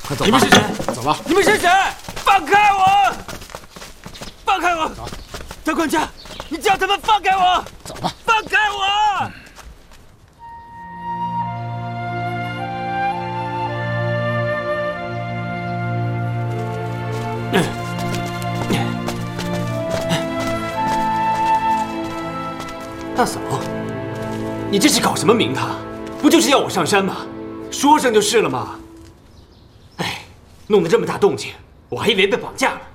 快走吧！ 你们是谁？ 走吧！ 你们是谁？放开我！放开我！ 走， 张管家，你叫他们放开我！ 走吧！ 放开我！大嫂，你这是搞什么名堂？不就是要我上山吗？说声就是了嘛。哎，弄得这么大动静，我还以为被绑架了。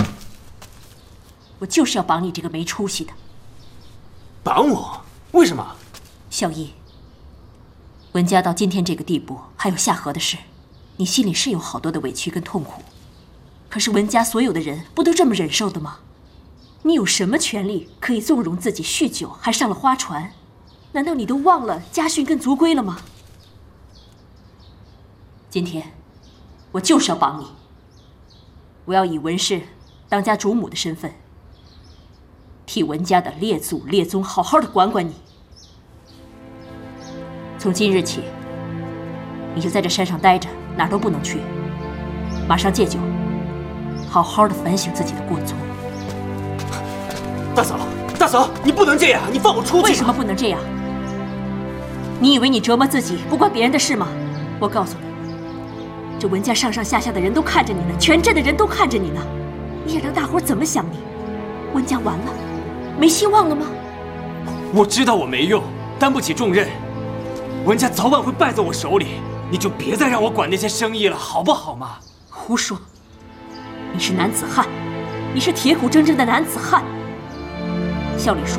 我就是要绑你这个没出息的。 绑我？为什么？ 孝义，文家到今天这个地步，还有夏荷的事，你心里是有好多的委屈跟痛苦。可是文家所有的人不都这么忍受的吗？你有什么权利可以纵容自己酗酒，还上了花船？难道你都忘了家训跟族规了吗？今天，我就是要绑你。我要以文氏当家主母的身份，替文家的列祖列宗好好的管管你。从今日起，你就在这山上待着，哪儿都不能去。马上戒酒，好好的反省自己的过错。 大嫂，大嫂，你不能这样，你放我出去！ 为什么不能这样？你以为你折磨自己不关别人的事吗？我告诉你，这文家上上下下的人都看着你呢，全镇的人都看着你呢，你想让大伙怎么想你？文家完了，没希望了吗？ 我知道我没用，担不起重任，文家早晚会败在我手里，你就别再让我管那些生意了，好不好嘛？ 胡说！你是男子汉，你是铁骨铮铮的男子汉。孝礼说